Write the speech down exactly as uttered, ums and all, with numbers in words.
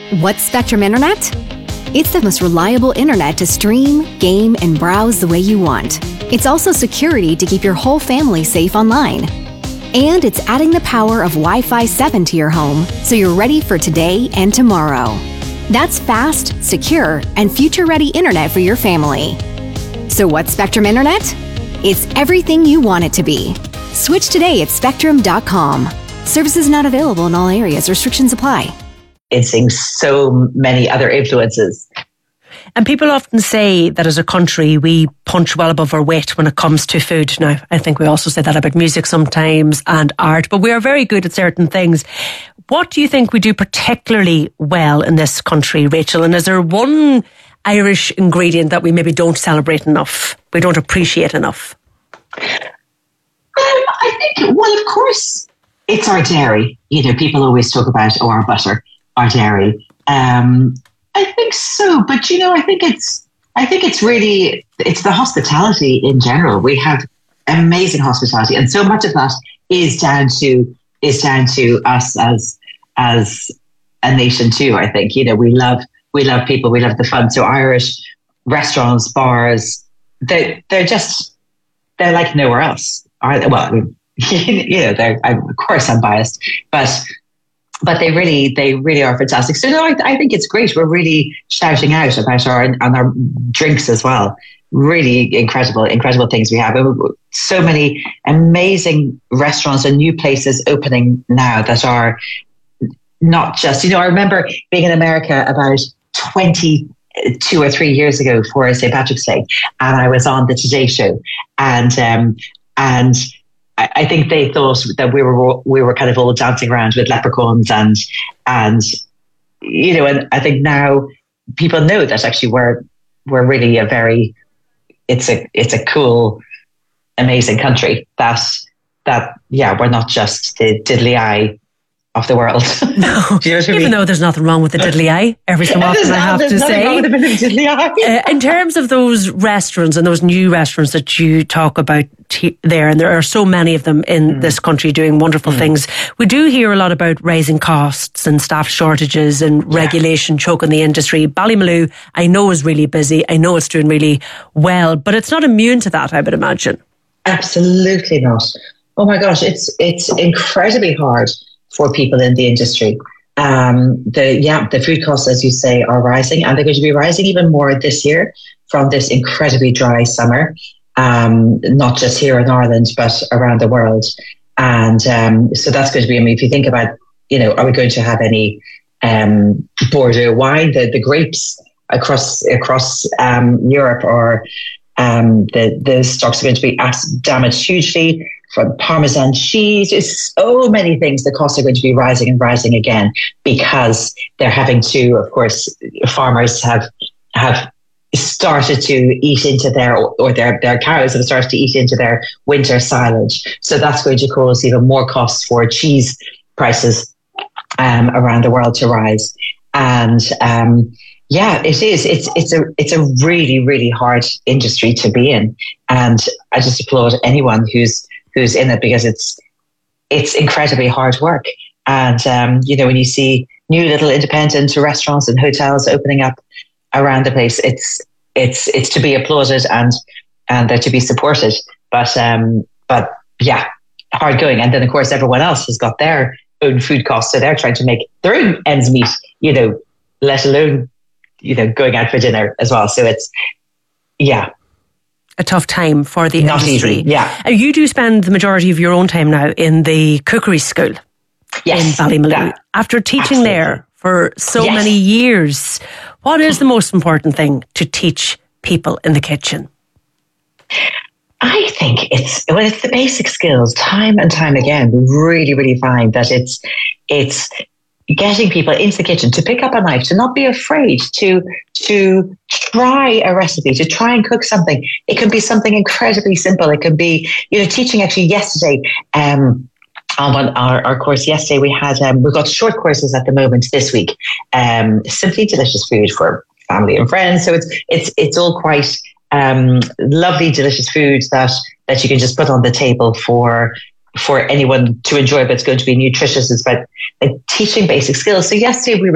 What's Spectrum Internet? It's the most reliable internet to stream, game, and browse the way you want. It's also security to keep your whole family safe online. And it's adding the power of Wi-Fi seven to your home so you're ready for today and tomorrow. That's fast, secure, and future-ready internet for your family. So what's Spectrum Internet? It's everything you want it to be. Switch today at spectrum dot com. Services not available in all areas. Restrictions apply. It's seeing so many other influences. And people often say that as a country, we punch well above our weight when it comes to food. Now, I think we also say that about music sometimes and art, but we are very good at certain things. What do you think we do particularly well in this country, Rachel? And is there one Irish ingredient that we maybe don't celebrate enough, we don't appreciate enough? Um, I think, well, of course, it's our dairy. You know, people always talk about, oh, our butter, our dairy. Um, I think so, but you know, I think it's, I think it's really, it's the hospitality in general. We have amazing hospitality, and so much of that is down to is down to us as as a nation too. I think, you know, we love we love people, we love the fun. So Irish restaurants, bars, they they're just they're like nowhere else. Are they? Well, I mean, you know, they're, I, of course I'm biased, but. But they really, they really are fantastic. So no, I, I think it's great. We're really shouting out about our and our drinks as well. Really incredible, incredible things we have. So many amazing restaurants and new places opening now that are not just, you know, I remember being in America about twenty-two or three years ago for Saint Patrick's Day, and I was on the Today Show, and um, and. I think they thought that we were we were kind of all dancing around with leprechauns and and you know, and I think now people know that actually we're we're really a very it's a it's a cool, amazing country that that yeah, we're not just the diddly eye of the world. No, you know even I mean? Though there's nothing wrong with the diddly eye, every so often I have to say. Wrong with the diddly eye. uh, in terms of those restaurants and those new restaurants that you talk about t- there, and there are so many of them in mm. this country doing wonderful mm. things, we do hear a lot about rising costs and staff shortages and yeah. regulation choking the industry. Ballymaloe, I know, is really busy. I know it's doing really well, but it's not immune to that, I would imagine. Absolutely not. Oh my gosh, it's it's incredibly hard for people in the industry. Um, the yeah, the food costs, as you say, are rising, and they're going to be rising even more this year from this incredibly dry summer, um, not just here in Ireland, but around the world. And um, so that's going to be, I mean, if you think about, you know, are we going to have any um, Bordeaux wine, the, the grapes across across um, Europe, or um, the, the stocks are going to be damaged hugely. From Parmesan cheese, there's so many things. The costs are going to be rising and rising again because they're having to, of course, farmers have have started to eat into their, or their, their cows have started to eat into their winter silage. So that's going to cause even more costs for cheese prices um, around the world to rise. And um, yeah, it is. It's it's a it's a really, really hard industry to be in. And I just applaud anyone who's who's in it, because it's it's incredibly hard work. And um, you know, when you see new little independent restaurants and hotels opening up around the place, it's it's it's to be applauded and and they're to be supported. But um, but yeah, hard going. And then of course everyone else has got their own food costs, so they're trying to make their own ends meet. You know, let alone you know going out for dinner as well. So it's yeah. A tough time for the Not industry. Easy, yeah. Uh, you do spend the majority of your own time now in the cookery school yes, in Ballymaloe. that, After teaching absolutely. there for so yes. many years, what is the most important thing to teach people in the kitchen? I think it's well, it's the basic skills. Time and time again, we really, really find that it's it's getting people into the kitchen to pick up a knife, to not be afraid to to try a recipe, to try and cook something. It can be something incredibly simple. It can be, you know, teaching actually yesterday, um, on one, our, our course yesterday, we had, um, we've got short courses at the moment this week, um, simply delicious food for family and friends. So it's, it's, it's all quite, um, lovely, delicious food that, that you can just put on the table for, for anyone to enjoy, but it's going to be nutritious. It's about like, teaching basic skills. So yesterday we were